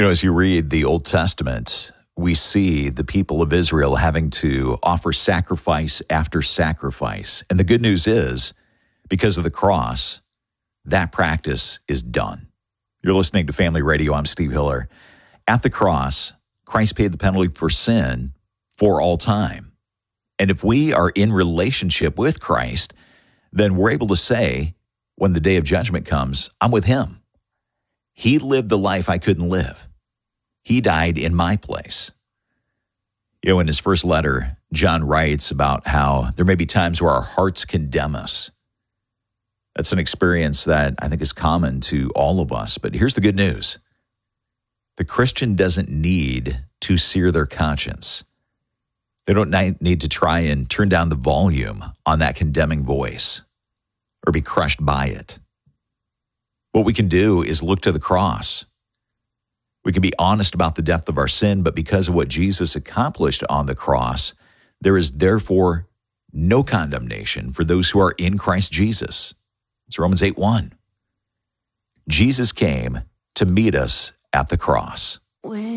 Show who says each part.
Speaker 1: As you read the Old Testament, we see the people of Israel having to offer sacrifice after sacrifice. And the good news is, because of the cross, that practice is done. You're listening to Family Radio. I'm Steve Hiller. At the cross, Christ paid the penalty for sin for all time. And if we are in relationship with Christ, then we're able to say, when the day of judgment comes, I'm with him. He lived the life I couldn't live. He died in my place. In his first letter, John writes about how there may be times where our hearts condemn us. That's an experience that I think is common to all of us. But here's the good news. The Christian doesn't need to sear their conscience. They don't need to try and turn down the volume on that condemning voice or be crushed by it. What we can do is look to the cross. We can be honest about the depth of our sin, but because of what Jesus accomplished on the cross, there is therefore no condemnation for those who are in Christ Jesus. It's Romans 8:1. Jesus came to meet us at the cross.